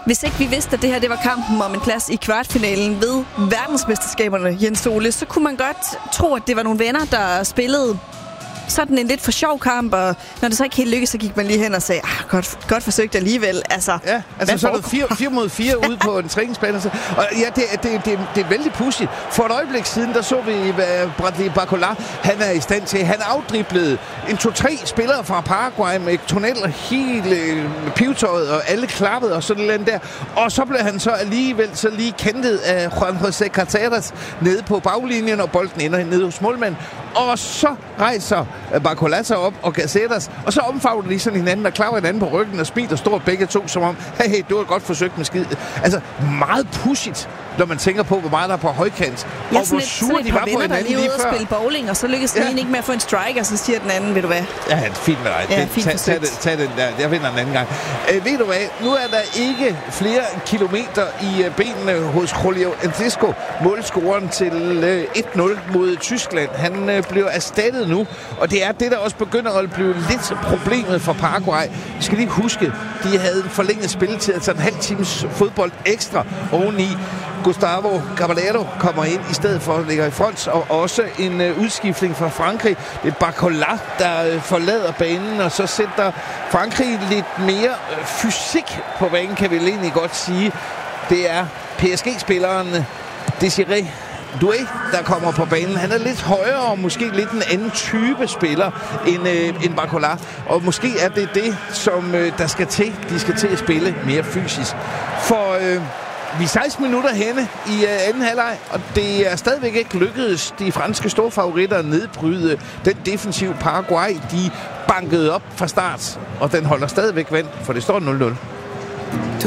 Hvis ikke vi vidste, at det her det var kampen om en plads i kvartfinalen ved verdensmesterskaberne, Jens Ole, så kunne man godt tro, at det var nogle venner, der spillede sådan en lidt for sjov kamp, og når det så ikke helt lykkedes, så gik man lige hen og sagde, godt forsøgt alligevel. Altså, ja, altså så er der 4 mod 4 ude på en træningsbane. Og ja, det er vældig pudsigt. For et øjeblik siden, der så vi, hvad Bradley Barcola, han er i stand til. Han afdriblede en 2-3 spillere fra Paraguay med tunneller helt pivtøjet, og alle klappede og sådan noget der. Og så blev han så alligevel så lige kentet af Juan José Caceres nede på baglinjen, og bolden ender nede hos målmanden. Og så rejser Barcola sig op og Caceres, og så omfavner de sådan hinanden og klapper hinanden på ryggen og smiler stort begge to, som om, hey, det var et godt forsøgt med skid. Altså, meget pudsigt, når man tænker på, hvor meget der er på højkant. Ja, og hvor sure de var på hinanden lige ude før. Spille bowling, og så lykkes den ene ikke med at få en strike, og så siger den anden, ved du hvad? Ja, fint med dig. Ja, tag den der. Jeg vinder den anden gang. Ved du hvad? Nu er der ikke flere kilometer i benene hos Julio Enciso, målscoren til 1-0 mod Tyskland. Han bliver erstattet nu, og det er det, der også begynder at blive lidt problemet for Paraguay. Vi skal lige huske, de havde forlænget spilletid, altså en halv times fodbold ekstra oveni. Gustavo Caballero kommer ind i stedet for at ligge i front, og også en udskiftning fra Frankrig. Det er Barcola, der forlader banen, og så sætter Frankrig lidt mere fysik på banen, kan vi egentlig godt sige. Det er PSG-spilleren Désiré Doué, der kommer på banen. Han er lidt højere og måske lidt en anden type spiller end Barcola. Og måske er det det, som der skal til. De skal til at spille mere fysisk. For vi er 16 minutter henne i anden halvleg, og det er stadigvæk ikke lykkedes de franske storfavoritter at nedbryde den defensive Paraguay. De bankede op fra start, og den holder stadigvæk vand, for det står 0-0.